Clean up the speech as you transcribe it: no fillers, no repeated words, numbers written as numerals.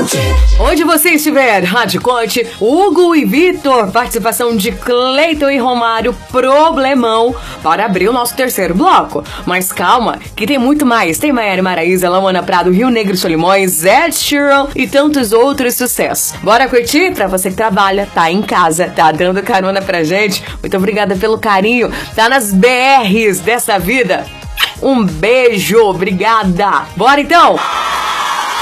Onde você estiver, Rádio Conte, Hugo e Vitor, participação de Cleiton e Romário, Problemão, para abrir o nosso terceiro bloco. Mas calma, que tem muito mais. Tem Maiara e Maraísa, Lawana Prado, Rio Negro, Solimões, Ed Sheeran e tantos outros sucessos. Bora curtir? Pra você que trabalha, tá em casa, tá dando carona pra gente. Muito obrigada pelo carinho. Tá nas BRs dessa vida. Um beijo, obrigada. Bora então!